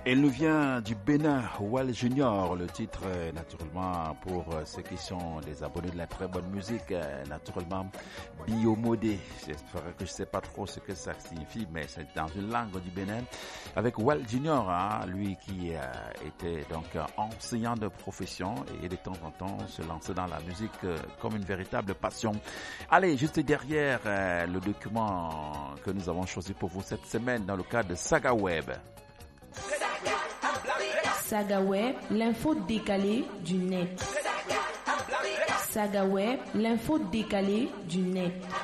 Elle nous vient du Bénin, Wal Junior, le titre naturellement pour ceux qui sont des abonnés de la très bonne musique, naturellement Biomodé. J'espère que je sais pas trop ce que ça signifie, mais c'est dans une langue du Bénin. Avec Wal Junior, lui qui était donc enseignant de profession et de temps en temps se lançait dans la musique comme une véritable passion. Allez, juste derrière le document que nous avons choisi pour vous cette semaine dans le cadre de Saga Web. Saga Web, l'info décalée du net. Saga Web, l'info décalée du net.